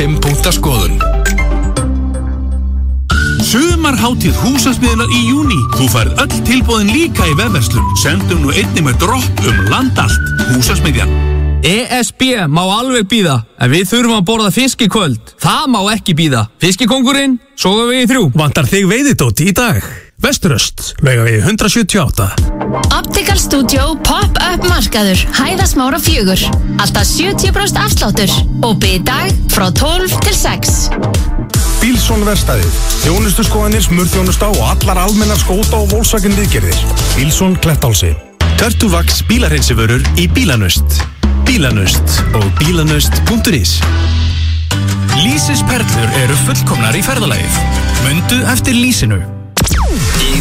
5 punkta skoðun. Sumarhátíð Húsasmiðjunnar í júní. Þú færð öll tilboðin líka í vefverslun. Sendum nú einnig með dropp land allt. Húsasmiðjan. ESB má alveg bíða, en við þurfum að borða fisk í kvöld. Það má ekki bíða. Fiskikóngurinn, sofa við í 3. Vantar þig veiðidót í dag? Vesturöst, Laugavegi 178. Optical Studio Pop-up markaður, Hæðasmára 4. Alltaf 70% afsláttur. Opið í dag frá 12 til 6. Bílsson verkstæðið, þjónustuskoðanir, smurþjónusta og allar almennar skóta og Volkswagen viðgerðir. Bílsson Klettálsi. Turtlevax bílareinsivörur í Bílanust. Bílanust og bílanust.is. Lýsisperlur eru fullkomnar í ferðalagið. Mundu eftir lýsinu.